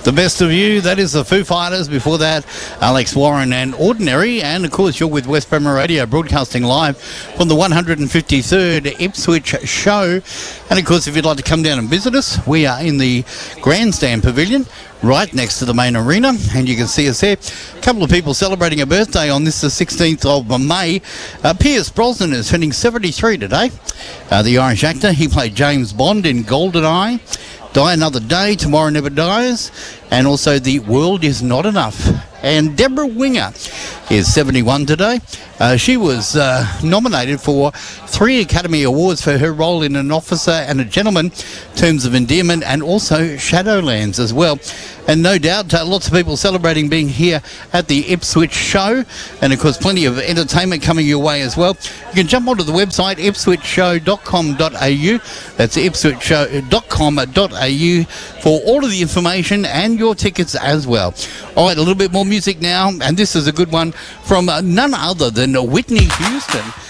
The Best of You, that is the Foo Fighters. Before that, Alex Warren and Ordinary. And, of course, you're with West Bremer Radio, broadcasting live from the 153rd Ipswich show. And, of course, if you'd like to come down and visit us, we are in the Grandstand Pavilion, right next to the main arena, and you can see us there. A couple of people celebrating a birthday on this, the 16th of May. Pierce Brosnan is turning 73 today. The Irish actor, he played James Bond in GoldenEye. Die Another Day, Tomorrow Never Dies, and also The World Is Not Enough. And Deborah Winger is 71 today. She was nominated for 3 Academy Awards for her role in An Officer and a Gentleman, Terms of Endearment, and also Shadowlands as well. And no doubt, lots of people celebrating being here at the Ipswich show. And, of course, plenty of entertainment coming your way as well. You can jump onto the website, ipswichshow.com.au. That's ipswichshow.com.au for all of the information and your tickets as well. All right, a little bit more music now. And this is a good one from none other than Whitney Houston.